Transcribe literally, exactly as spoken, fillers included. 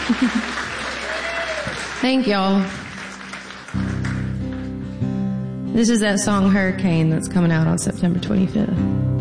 Thank y'all. This is that song Hurricane that's coming out on September twenty-fifth.